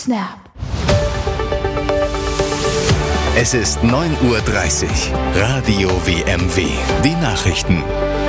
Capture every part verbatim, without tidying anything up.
Snap. Es ist neun Uhr dreißig. Radio W M W. Die Nachrichten.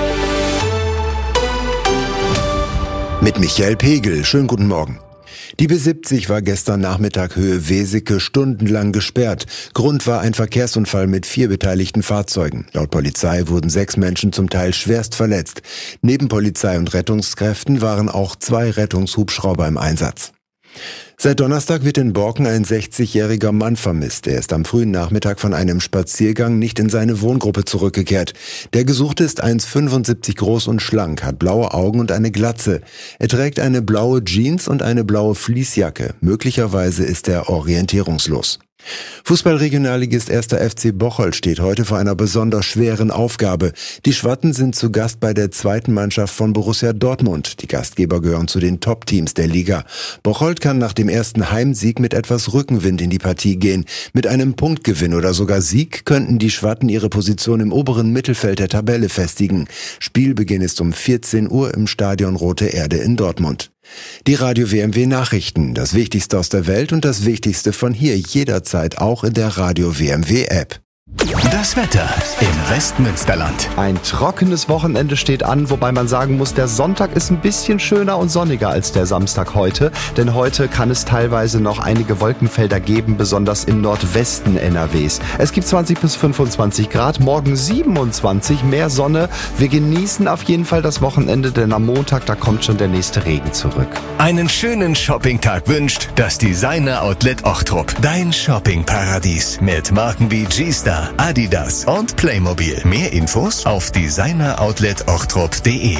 Mit Michael Pegel. Schönen guten Morgen. Die B siebzig war gestern Nachmittag Höhe Weseke stundenlang gesperrt. Grund war ein Verkehrsunfall mit vier beteiligten Fahrzeugen. Laut Polizei wurden sechs Menschen zum Teil schwerst verletzt. Neben Polizei und Rettungskräften waren auch zwei Rettungshubschrauber im Einsatz. Seit Donnerstag wird in Borken ein sechzigjähriger Mann vermisst. Er ist am frühen Nachmittag von einem Spaziergang nicht in seine Wohngruppe zurückgekehrt. Der Gesuchte ist eins Komma fünfundsiebzig groß und schlank, hat blaue Augen und eine Glatze. Er trägt eine blaue Jeans und eine blaue Fleecejacke. Möglicherweise ist er orientierungslos. Fußballregionalligist erster F C Bocholt steht heute vor einer besonders schweren Aufgabe. Die Schwatten sind zu Gast bei der zweiten Mannschaft von Borussia Dortmund. Die Gastgeber gehören zu den Top-Teams der Liga. Bocholt kann nach dem ersten Heimsieg mit etwas Rückenwind in die Partie gehen. Mit einem Punktgewinn oder sogar Sieg könnten die Schwatten ihre Position im oberen Mittelfeld der Tabelle festigen. Spielbeginn ist um vierzehn Uhr im Stadion Rote Erde in Dortmund. Die Radio W M W Nachrichten, das Wichtigste aus der Welt und das Wichtigste von hier, jederzeit auch in der Radio W M W App. Das Wetter im Westmünsterland. Ein trockenes Wochenende steht an, wobei man sagen muss, der Sonntag ist ein bisschen schöner und sonniger als der Samstag heute. Denn heute kann es teilweise noch einige Wolkenfelder geben, besonders im Nordwesten N R Ws. Es gibt zwanzig bis fünfundzwanzig Grad, morgen siebenundzwanzig, mehr Sonne. Wir genießen auf jeden Fall das Wochenende, denn am Montag, da kommt schon der nächste Regen zurück. Einen schönen Shoppingtag wünscht das Designer Outlet Ochtrup. Dein Shoppingparadies mit Marken wie G-Star, Adidas und Playmobil. Mehr Infos auf designer outlet ochtrup punkt de.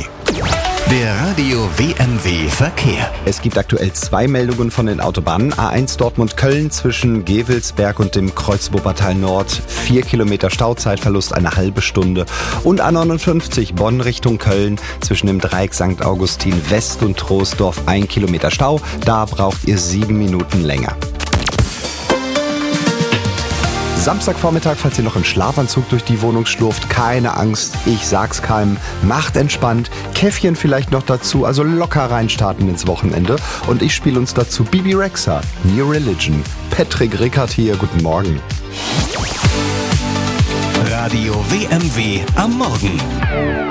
Der Radio W M W Verkehr. Es gibt aktuell zwei Meldungen von den Autobahnen. A eins Dortmund-Köln zwischen Gevelsberg und dem Kreuz Wuppertal Nord. Vier Kilometer Stauzeitverlust, eine halbe Stunde. Und A neunundfünfzig Bonn Richtung Köln zwischen dem Dreieck Sankt Augustin West und Troisdorf. Ein Kilometer Stau. Da braucht ihr sieben Minuten länger. Samstagvormittag, falls ihr noch im Schlafanzug durch die Wohnung schlurft, keine Angst, ich sag's keinem, macht entspannt, Käffchen vielleicht noch dazu, also locker reinstarten ins Wochenende. Und ich spiele uns dazu Bibi Rexha, New Religion. Patrick Rickert hier, guten Morgen. Radio W M W am Morgen.